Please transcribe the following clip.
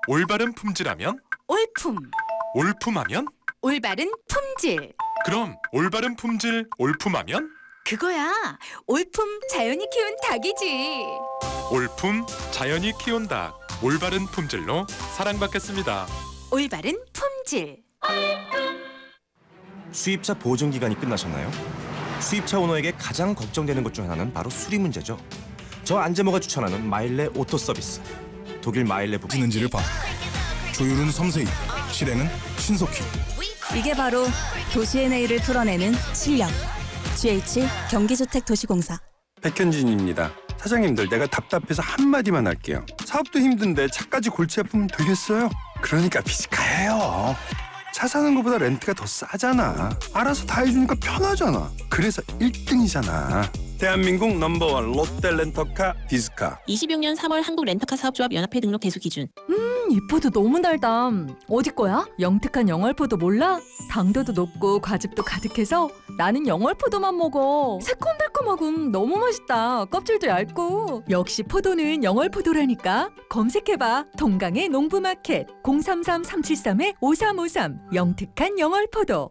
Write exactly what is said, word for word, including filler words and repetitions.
올바른 품질하면? 올품. 올품하면? 올바른 품질. 그럼 올바른 품질 올품하면? 그거야. 올품 자연이 키운 닭이지. 올품 자연이 키운 닭. 올바른 품질로 사랑받겠습니다. 올바른 품질. 수입차 보증 기간이 끝나셨나요? 수입차 오너에게 가장 걱정되는 것 중 하나는 바로 수리 문제죠. 저 안재모가 추천하는 마일레 오토 서비스. 독일 마일레 부분. 지는지를 봐. 조율은 섬세히, 실행은 신속히. 이게 바로 도시의 내일을 풀어내는 실력. 지에이치 경기주택도시공사. 백현진입니다. 사장님들, 내가 답답해서 한마디만 할게요. 사업도 힘든데 차까지 골치 아프면 되겠어요? 그러니까 비즈카예요. 차 사는 것보다 렌트가 더 싸잖아. 알아서 다 해주니까 편하잖아. 그래서 일 등이잖아. 대한민국 넘버원 롯데 렌터카 비즈카. 이십육 년 삼월 한국 렌터카 사업조합 연합회 등록 대수 기준. 음, 이 포도 너무 달다. 어디 거야? 영특한 영월포도 몰라? 당도도 높고 과즙도 가득해서 나는 영월포도만 먹어. 새콤달콤하고 너무 맛있다. 껍질도 얇고. 역시 포도는 영월포도라니까. 검색해봐. 동강의 농부마켓 공삼삼 삼칠삼 오삼오삼 영특한 영월포도.